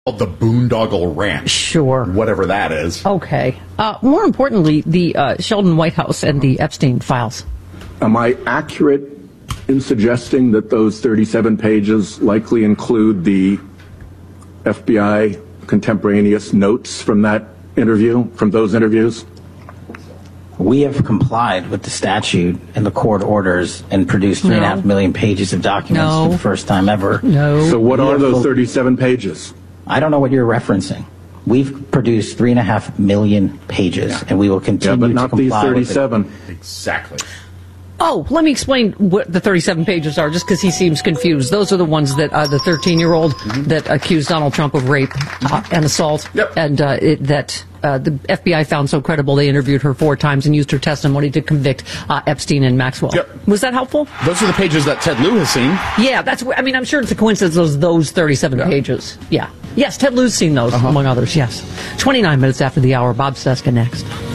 The Boondoggle Ranch. Sure. Whatever that is. Okay. More importantly, the Sheldon Whitehouse and the Epstein files. Am I accurate in suggesting that those 37 pages likely include the FBI contemporaneous notes from that interview, from those interviews? We have complied with the statute and the court orders and produced 3.5 million pages of documents for the first time ever. No. So what are those 37 pages? I don't know what you're referencing. We've produced 3.5 million pages, and we will continue but not to comply these 37. with it. Exactly. Oh, let me explain what the 37 pages are, just because he seems confused. Those are the ones that the 13-year-old that accused Donald Trump of rape and assault, and that the FBI found so credible they interviewed her 4 times and used her testimony to convict Epstein and Maxwell. Yep. Was that helpful? Those are the pages that Ted Lieu has seen. Yeah, I'm sure it's a coincidence those 37 pages. Yeah. Yes, Ted Lieu's seen those, among others, yes. 29 minutes after the hour, Bob Cesca next.